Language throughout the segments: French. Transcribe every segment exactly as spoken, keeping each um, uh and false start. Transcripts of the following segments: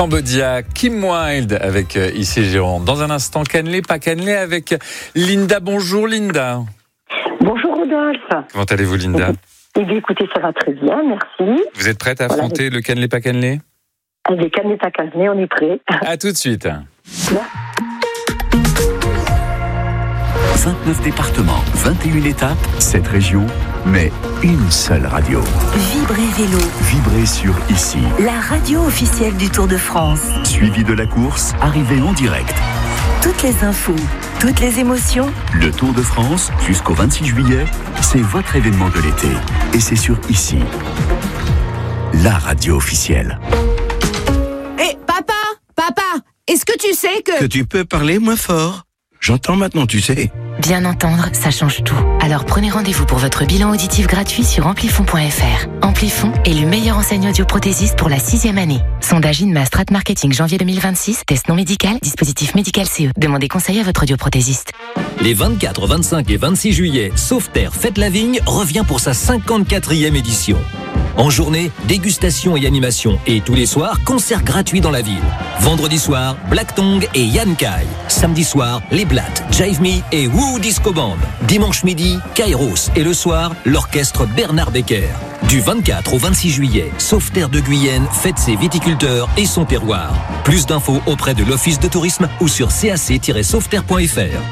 Cambodia, Kim Wilde avec euh, Ici Gironde. Dans un instant, cannelé, pas cannelé avec Linda. Bonjour Linda. Bonjour Rodolphe. Comment allez-vous Linda? Eh bien écoutez, ça va très bien, merci. Vous êtes prête à affronter voilà. le cannelé, pas cannelé? Avec cannelé, pas cannelé, on est prêt. À tout de suite. Là. vingt-neuf départements, vingt et une étapes, sept régions, mais une seule radio. Vibrez Vélo. Vibrez sur Ici. La radio officielle du Tour de France. Suivi de la course, arrivée en direct. Toutes les infos, toutes les émotions. Le Tour de France, jusqu'au vingt-six juillet, c'est votre événement de l'été. Et c'est sur Ici. La radio officielle. Hé, hey, papa, papa, est-ce que tu sais que... Que tu peux parler moins fort? J'entends maintenant, tu sais. Bien entendre, ça change tout. Alors prenez rendez-vous pour votre bilan auditif gratuit sur amplifon point f r. Amplifon est le meilleur enseigne audioprothésiste pour la sixième année. Sondage Inma Strat Marketing janvier deux mille vingt-six. Test non médical, dispositif médical C E. Demandez conseil à votre audioprothésiste. Les vingt-quatre, vingt-cinq et vingt-six juillet, Sauveterre Fête la Vigne revient pour sa cinquante-quatrième édition. En journée, dégustation et animation. Et tous les soirs, concert gratuit dans la ville. Vendredi soir, Black Tongue et Yann Kai. Samedi soir, Les Blattes, Jive Me et Woo Disco Band. Dimanche midi, Kairos. Et le soir, l'orchestre Bernard Becker. Du vingt-quatre au vingt-six juillet, Sauveterre de Guyenne fête ses viticulteurs et son terroir. Plus d'infos auprès de l'Office de tourisme ou sur c a c tiret sauveterre point f r.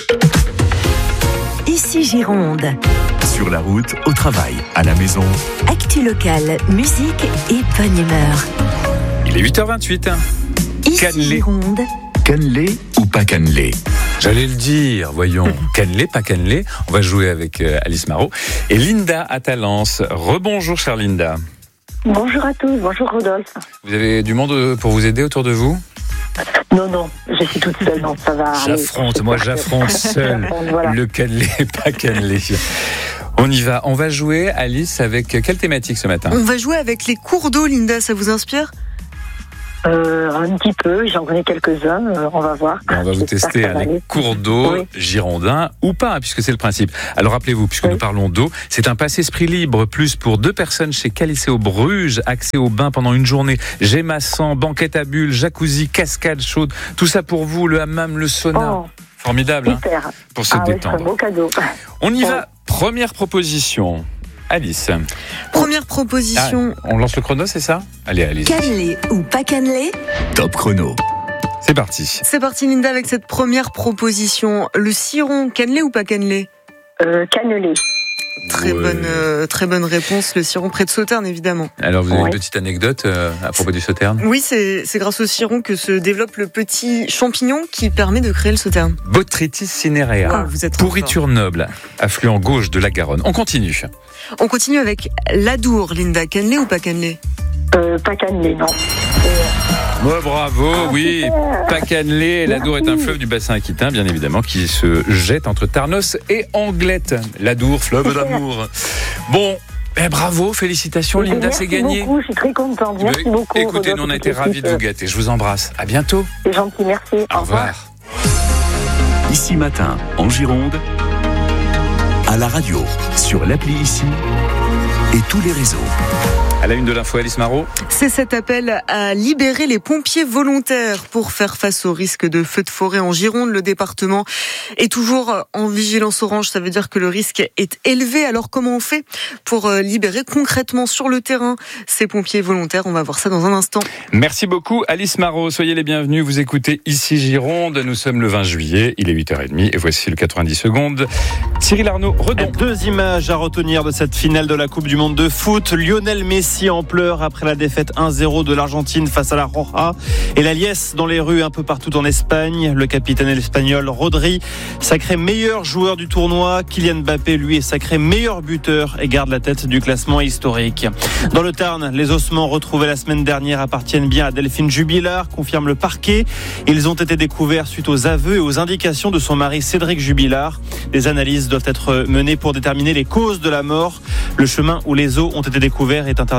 Ici Gironde. Sur la route, au travail, à la maison. Actu locale, musique et bonne humeur. Il est huit heures vingt-huit. Ici Cannelé. Gironde. Cannelé ou pas cannelé? J'allais le dire, voyons. Cannelé, pas cannelé. On va jouer avec euh, Alice Marot et Linda à Talence. Rebonjour, chère Linda. Bonjour à tous, bonjour Rodolphe. Vous avez du monde pour vous aider autour de vous? Non, non, je suis toute seule, non, ça va. J'affronte, moi j'affronte seul voilà. Le cannelé, pas cannelé. On y va, on va jouer, Alice, avec quelle thématique ce matin? On va jouer avec les cours d'eau, Linda, ça vous inspire? Euh, un petit peu, j'en connais quelques-uns, euh, on va voir. On va vous tester hein, les cours d'eau oui. girondins ou pas, puisque c'est le principe. Alors rappelez-vous, puisque oui. nous parlons d'eau, c'est un passe-esprit libre, plus pour deux personnes chez Caliceo Bruges, accès au bain pendant une journée, gémassant, banquette à bulles, jacuzzi, cascade chaude, tout ça pour vous, le hammam, le sauna. Oh. Formidable, hein, pour se ah, détendre. Oui, c'est un beau cadeau. On y va, première proposition. Alice. Première proposition. Ah, on lance le chrono, c'est ça? Allez, Alice. Cannelé ou pas cannelé? Top chrono. C'est parti. C'est parti, Linda, avec cette première proposition. Le ciron, cannelé ou pas cannelé? euh, Cannelé. Très, ouais. bonne, euh, très bonne réponse. Le ciron près de Sauternes, évidemment. Alors, vous avez ouais. une petite anecdote euh, à propos du Sauternes? Oui, c'est, c'est grâce au ciron que se développe le petit champignon qui permet de créer le Sauterne. Botrytis cinerea. Ah, vous êtes pourriture noble, affluent gauche de la Garonne. On continue. On continue avec l'Adour, Linda. Cannelé ou pas cannelé? euh, Pas cannelé, non. Oh, bravo, ah, oui, super. Pas cannelé. L'Adour est un fleuve du bassin aquitain, bien évidemment, qui se jette entre Tarnos et Anglette. L'Adour, fleuve d'amour. Bon, eh, bravo, félicitations, et Linda, c'est gagné. Merci beaucoup, je suis très contente. Merci Mais, beaucoup. Écoutez, nous on a été ravis de vous gâter. Je vous embrasse. À bientôt. C'est gentil, merci. Au, Au revoir. revoir. Ici matin, en Gironde, à la radio, sur l'appli Ici et tous les réseaux. À la une de l'info, Alice Marot. C'est cet appel à libérer les pompiers volontaires pour faire face au risque de feux de forêt en Gironde. Le département est toujours en vigilance orange. Ça veut dire que le risque est élevé. Alors comment on fait pour libérer concrètement sur le terrain ces pompiers volontaires? On va voir ça dans un instant. Merci beaucoup, Alice Marot. Soyez les bienvenus. Vous écoutez Ici Gironde. Nous sommes le vingt juillet. Il est huit heures trente et voici le quatre-vingt-dix secondes. Cyril Arnaud, Redon. Deux images à retenir de cette finale de la Coupe du Monde de foot. Lionel Messi en pleurs après la défaite un zéro de l'Argentine face à la Roja et la liesse dans les rues un peu partout en Espagne. Le capitaine espagnol Rodri, sacré meilleur joueur du tournoi. Kylian Mbappé, lui, est sacré meilleur buteur et garde la tête du classement historique. Dans le Tarn, les ossements retrouvés la semaine dernière appartiennent bien à Delphine Jubilard, confirme le parquet. Ils ont été découverts suite aux aveux et aux indications de son mari Cédric Jubilard. Des analyses doivent être menées pour déterminer les causes de la mort. Le chemin où les os ont été découverts est interdit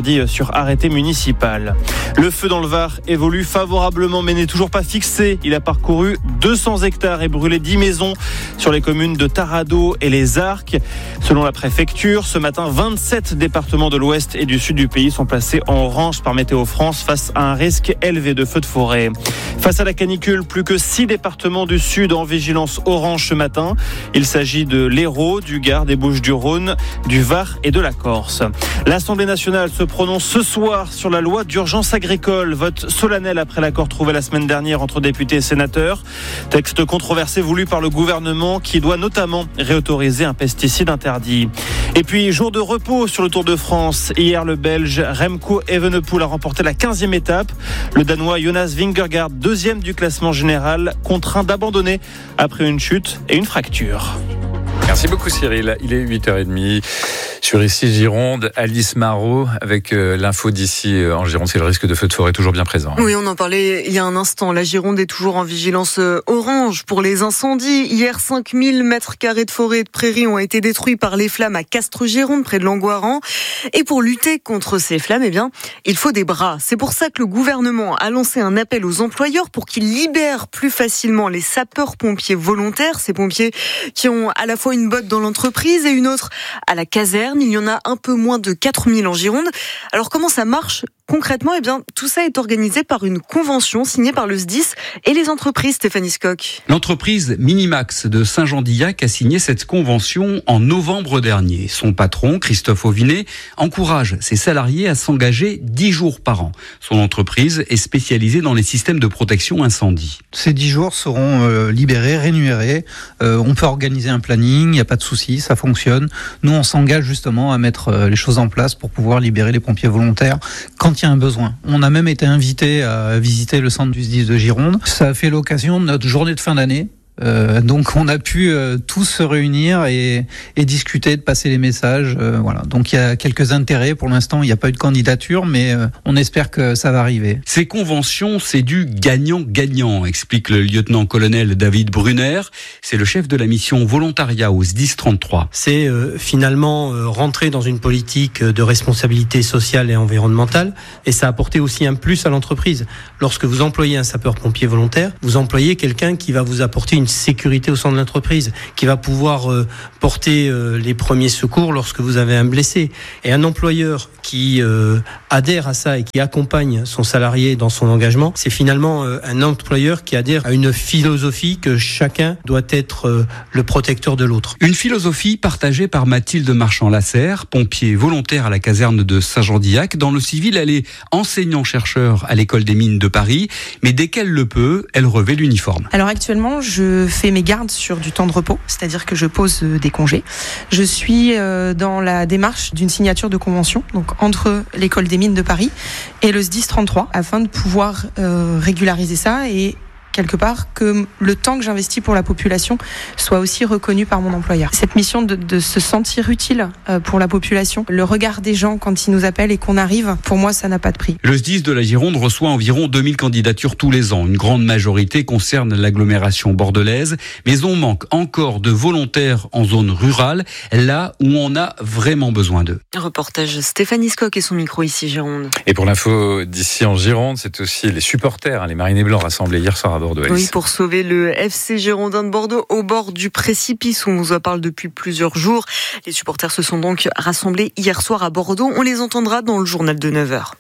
interdit sur arrêté municipal. Le feu dans le Var évolue favorablement mais n'est toujours pas fixé. Il a parcouru deux cents hectares et brûlé dix maisons sur les communes de Taradot et les Arcs. Selon la préfecture, ce matin, vingt-sept départements de l'ouest et du sud du pays sont placés en orange par Météo France face à un risque élevé de feux de forêt. Face à la canicule, plus que six départements du sud en vigilance orange ce matin. Il s'agit de l'Hérault, du Gard, des Bouches-du-Rhône, du Var et de la Corse. L'Assemblée nationale se prononce ce soir sur la loi d'urgence agricole. Vote solennel après l'accord trouvé la semaine dernière entre députés et sénateurs. Texte controversé voulu par le gouvernement qui doit notamment réautoriser un pesticide interdit. Et puis, jour de repos sur le Tour de France. Hier, le Belge Remco Evenepoel a remporté la quinzième étape. Le Danois Jonas Vingegaard, deuxième du classement général, contraint d'abandonner après une chute et une fracture. Merci beaucoup Cyril, il est huit heures trente sur Ici Gironde, Alice Marot avec euh, l'info d'ici euh, en Gironde, c'est le risque de feu de forêt toujours bien présent. Oui, on en parlait il y a un instant, la Gironde est toujours en vigilance euh, orange pour les incendies. Hier, cinq mille mètres carrés de forêt et de prairies ont été détruits par les flammes à Castres-Gironde, près de Langoiran. Et pour lutter contre ces flammes, eh bien, il faut des bras. C'est pour ça que le gouvernement a lancé un appel aux employeurs pour qu'ils libèrent plus facilement les sapeurs-pompiers volontaires, ces pompiers qui ont à la fois une botte dans l'entreprise et une autre à la caserne. Il y en a un peu moins de quatre mille en Gironde. Alors comment ça marche concrètement? Eh bien, tout ça est organisé par une convention signée par le S D I S et les entreprises, Stéphanie Skock. L'entreprise Minimax de Saint-Jean-d'Illac a signé cette convention en novembre dernier. Son patron, Christophe Auvinet, encourage ses salariés à s'engager dix jours par an. Son entreprise est spécialisée dans les systèmes de protection incendie. Ces dix jours seront euh, libérés, rémunérés. Euh, on peut organiser un planning, il n'y a pas de souci, ça fonctionne. Nous, on s'engage justement à mettre euh, les choses en place pour pouvoir libérer les pompiers volontaires quand il y a un besoin. On a même été invité à visiter le centre du S D I S de Gironde. Ça a fait l'occasion de notre journée de fin d'année. Euh, donc on a pu euh, tous se réunir et, et discuter, de passer les messages. Euh, voilà. Donc il y a quelques intérêts. Pour l'instant, il n'y a pas eu de candidature, mais euh, on espère que ça va arriver. Ces conventions, c'est du gagnant-gagnant, explique le lieutenant-colonel David Brunner. C'est le chef de la mission volontariat au S D I S trente-trois. C'est euh, finalement euh, rentrer dans une politique de responsabilité sociale et environnementale, et ça a apporté aussi un plus à l'entreprise. Lorsque vous employez un sapeur-pompier volontaire, vous employez quelqu'un qui va vous apporter une sécurité au sein de l'entreprise, qui va pouvoir euh, porter euh, les premiers secours lorsque vous avez un blessé. Et un employeur qui euh, adhère à ça et qui accompagne son salarié dans son engagement, c'est finalement euh, un employeur qui adhère à une philosophie que chacun doit être euh, le protecteur de l'autre. Une philosophie partagée par Mathilde Marchand-Lasserre, pompier volontaire à la caserne de Saint-Jean-d'Illac. Dans le civil, elle est enseignant-chercheur à l'école des mines de Paris, mais dès qu'elle le peut, elle revêt l'uniforme. Alors actuellement, je Je fais mes gardes sur du temps de repos, c'est-à-dire que je pose des congés. Je suis dans la démarche d'une signature de convention, donc entre l'école des mines de Paris et le S D I S trente-trois, afin de pouvoir euh, régulariser ça et quelque part que le temps que j'investis pour la population soit aussi reconnu par mon employeur. Cette mission de, de se sentir utile pour la population, le regard des gens quand ils nous appellent et qu'on arrive, pour moi ça n'a pas de prix. Le S D I S de la Gironde reçoit environ deux mille candidatures tous les ans. Une grande majorité concerne l'agglomération bordelaise, mais on manque encore de volontaires en zone rurale, là où on a vraiment besoin d'eux. Un reportage Stéphanie Skock et son micro Ici Gironde. Et pour l'info d'ici en Gironde, c'est aussi les supporters, hein, les Marinés Blancs rassemblés hier soir à Bordeaux. Oui, pour sauver le F C Girondin de Bordeaux au bord du précipice où on vous en parle depuis plusieurs jours. Les supporters se sont donc rassemblés hier soir à Bordeaux. On les entendra dans le journal de neuf heures.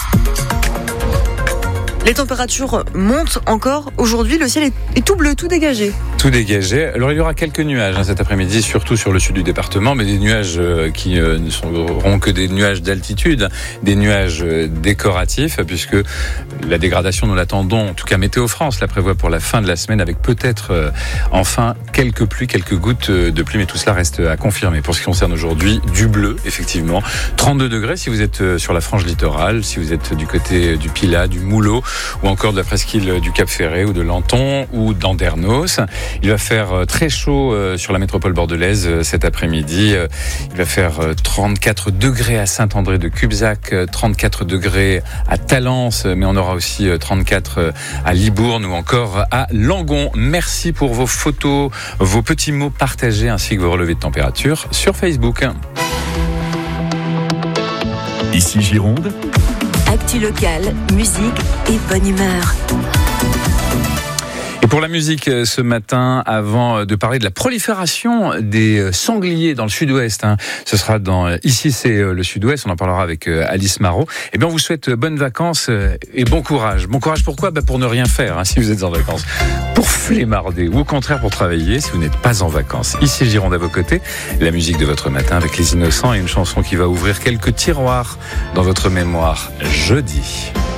Les températures montent encore. Aujourd'hui, le ciel est, est tout bleu, tout dégagé. Tout dégagé. Alors, il y aura quelques nuages hein, cet après-midi, surtout sur le sud du département, mais des nuages euh, qui euh, ne seront que des nuages d'altitude, des nuages euh, décoratifs, puisque la dégradation, nous l'attendons, en tout cas Météo France la prévoit pour la fin de la semaine, avec peut-être euh, enfin quelques pluies, quelques gouttes de pluie, mais tout cela reste à confirmer. Pour ce qui concerne aujourd'hui, du bleu, effectivement. trente-deux degrés si vous êtes sur la frange littorale, si vous êtes du côté du Pilat, du Moulot, ou encore de la presqu'île du Cap-Ferré ou de Lanton ou d'Andernos. Il va faire très chaud sur la métropole bordelaise cet après-midi. Il va faire trente-quatre degrés à Saint-André de Cubzac, trente-quatre degrés à Talence, mais on aura aussi trente-quatre à Libourne ou encore à Langon. Merci pour vos photos, vos petits mots partagés ainsi que vos relevés de température sur Facebook. Ici Gironde, actu locale, musique et bonne humeur. Et pour la musique ce matin, avant de parler de la prolifération des sangliers dans le sud-ouest, hein, ce sera dans Ici c'est le sud-ouest, on en parlera avec Alice Marot. Eh bien on vous souhaite bonnes vacances et bon courage. Bon courage pourquoi ? Bah pour ne rien faire hein, si vous êtes en vacances. Pour flémarder ou au contraire pour travailler si vous n'êtes pas en vacances. Ici Gironde à vos côtés, la musique de votre matin avec Les Innocents et une chanson qui va ouvrir quelques tiroirs dans votre mémoire jeudi.